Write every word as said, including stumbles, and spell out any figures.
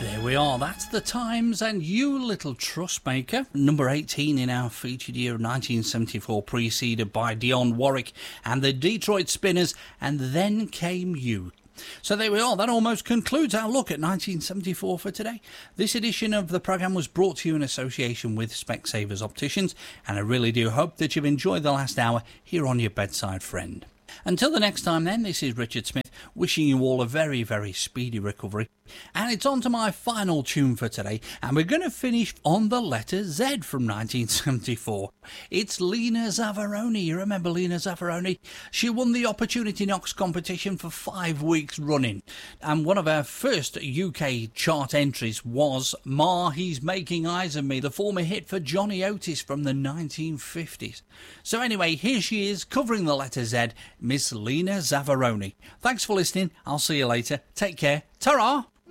There we are, that's The Times and You Little Trust Maker, number eighteen in our featured year of nineteen seventy-four, preceded by Dionne Warwick and the Detroit Spinners, and Then Came You. So there we are, that almost concludes our look at nineteen seventy-four for today. This edition of the programme was brought to you in association with Specsavers Opticians, and I really do hope that you've enjoyed the last hour here on your bedside friend. Until the next time then, this is Richard Smith, wishing you all a very, very speedy recovery. And it's on to my final tune for today, and we're going to finish on the letter Z from nineteen seventy-four. It's Lena Zavaroni. You remember Lena Zavaroni? She won the Opportunity Knocks competition for five weeks running. And one of her first U K chart entries was Ma, He's Making Eyes of Me, the former hit for Johnny Otis from the nineteen fifties. So anyway, here she is, covering the letter Z, Miss Lena Zavaroni. Thanks for listening. I'll see you later. Take care. Ta-ra!